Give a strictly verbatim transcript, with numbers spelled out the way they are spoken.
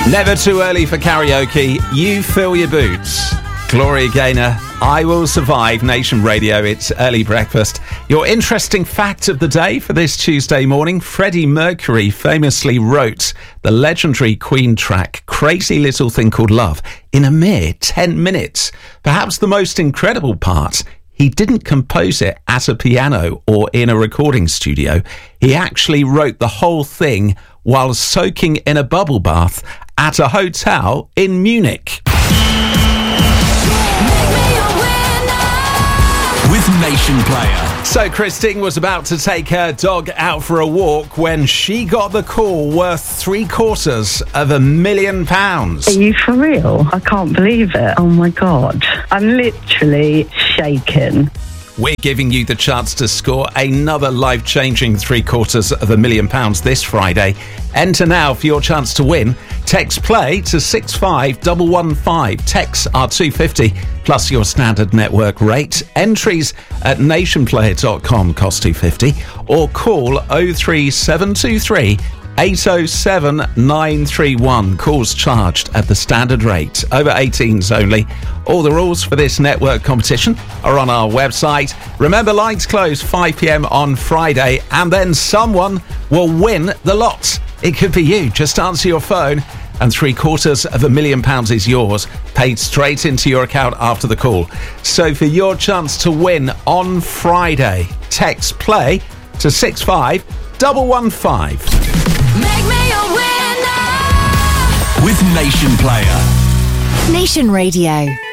Never too early for karaoke. You fill your boots. Gloria Gaynor, I Will Survive, Nation Radio. It's early breakfast. Your interesting fact of the day for this Tuesday morning: Freddie Mercury famously wrote the legendary Queen track Crazy Little Thing Called Love in a mere ten minutes. Perhaps the most incredible part: he didn't compose it at a piano or in a recording studio. He actually wrote the whole thing while soaking in a bubble bath at a hotel in Munich. With Nation Player. So Christine was about to take her dog out for a walk when she got the call worth three quarters of a million pounds. Are you for real? I can't believe it. Oh my God. I'm literally shaking. We're giving you the chance to score another life-changing three quarters of a million pounds this Friday. Enter now for your chance to win. Text play to six five one one five. Texts are two fifty plus your standard network rate. Entries at nationplayer dot com cost two fifty, or call oh three seven two three eight oh seven nine three one. Calls charged at the standard rate. Over eighteens only. All the rules for this network competition are on our website. Remember, lines close five p.m. on Friday, and then someone will win the lot. It could be you. Just answer your phone and three quarters of a million pounds is yours, paid straight into your account after the call. So for your chance to win on Friday, text play to six five one one five. Make me a winner with Nation Player. Nation Radio.